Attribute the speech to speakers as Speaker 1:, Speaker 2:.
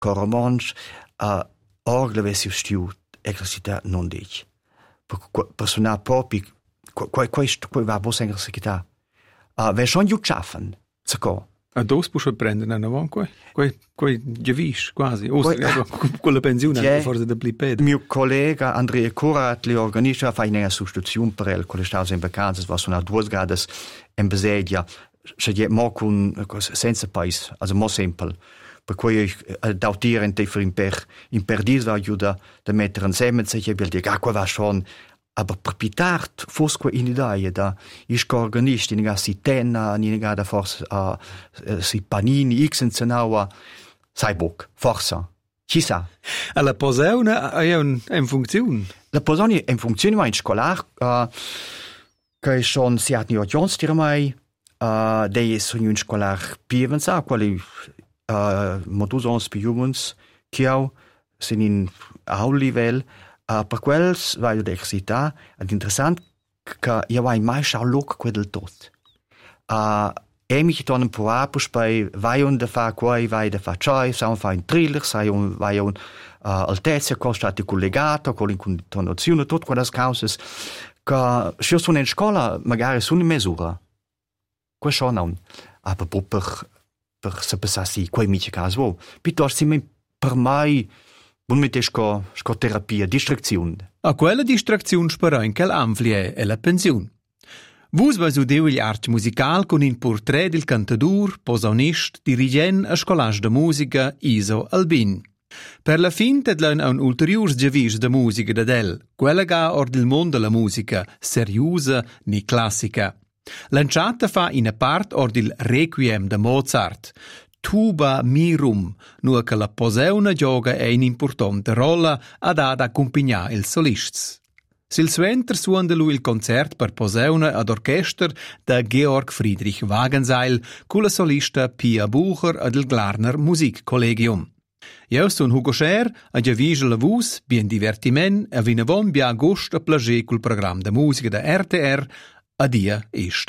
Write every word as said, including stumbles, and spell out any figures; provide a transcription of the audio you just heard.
Speaker 1: coromonch, a orgla vessi stiu, electricità non dic. Per suonar propi, questo va a bossa electricità. Uh, Ve schon giù schaffen, zacco.
Speaker 2: A dos può prendere una buona qua, qua, qua giavis quasi, o con la pensione anche forse da pliped.
Speaker 1: Mio collega Andrea Curat li organizza fa una sostituzione per il quale stava in vacanze, va sono due gradi in Besedia, c'è di mo con senza paese, also mo semplice. Per cui d'autire in tefer in per in per dis va aiuta da mettere insieme se che dire ah qua va schon aber per pitart fosque in idea da ich organist in si tenna in da forse a si panini x in senaua sai book forza chissà
Speaker 2: alla posauna è un in funzione
Speaker 1: la posauna in funzione ma in scolar uh, che schon si hat nicht jons dir mai uh, dei sono in scolar pivenza quali uh, modusons piumens chiau sin in au livel. Uh, per quels va l'università ed interessant che io vai mai schau loc quel tot. Uh, e mi torna un po' a poi vai un da fa qua vai da fa chai sa un fa in thriller sai un vai un uh, altezza costati collegato con l'intonazione tutto quelle cause che se sono in scuola magari sono in misura. Questo non. Ah, per per per sapere se quei mici caso. Piuttosto si per mai un metesco sco terapia, distrazione.
Speaker 2: A quella distrazione spera in che l'amplie è la pensione. Vus va su deu gli art musical con in portrait del cantador, posaunist, dirigent a scolage de musica Iso Albin. Per la fin ted l'un un ulteriors giavis de musica da del, quella ga or del mondo la musica, seriosa ni classica. Lanciata fa in part or del Requiem de Mozart, Tuba mirum, nur che la posauna gioga è un'importante rolla ad ad accompagnare il solists. Sil suenter suonda lui il concert per posauna ad orchester da Georg Friedrich Wagenseil con la solista Pia Bucher ad il Glarner Musikkollegium. Io son Hugo Scher, a giavige la vus, bien divertiment, e vinavon bia agost a plager col programma de musica da R T R, a dia est